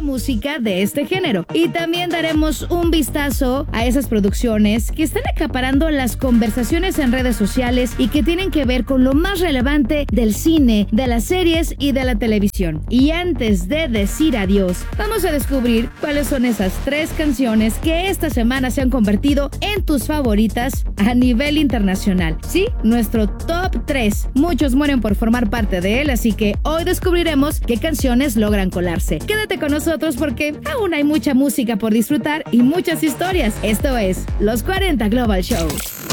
música de este género. Y también daremos un vistazo a esas producciones que están acaparando las conversaciones en redes sociales y que tienen que ver con lo más relevante del cine, de las series y de la televisión. Y antes de decir adiós, vamos a descubrir cuáles son esas 3 canciones que esta semana se han convertido en tus favoritas a nivel internacional. Sí, nuestro top 3. Muchos mueren por formar parte de él, así que hoy descubriremos qué canciones logran colarse. Quédate con nosotros porque aún hay mucha música por disfrutar y muchas historias. Esto es Los 40 Global Show.